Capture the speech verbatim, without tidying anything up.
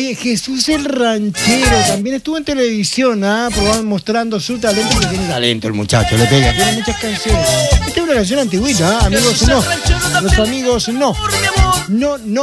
Oye, Jesús el Ranchero también estuvo en televisión, ¿ah? Probando, mostrando su talento, porque tiene talento el muchacho, le pega, tiene muchas canciones. Esta es una canción antigüita, ¿ah? Amigos no, los amigos no, no, no.